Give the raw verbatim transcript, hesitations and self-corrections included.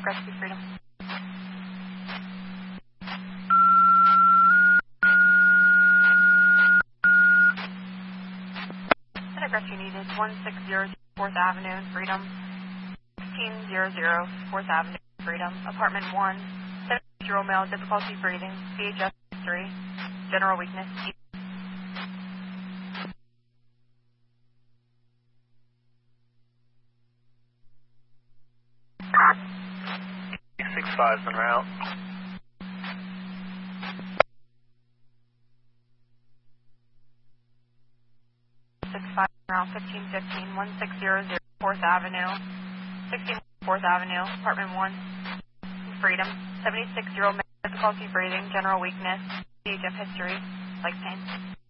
Atlantic Rescue Freedom. Atlantic Rescue needed one six zero zero fourth Avenue in Freedom. sixteen hundred fourth Avenue in Freedom. Apartment one. seventy-year-old male, difficulty breathing. C H F history. General weakness. six five en route. six five around fifteen fifteen, one six zero zero fourth Avenue, sixteen fourth Avenue, Apartment one, Freedom. seventy-six-year-old male, difficulty breathing, general weakness, C H F history, leg pain.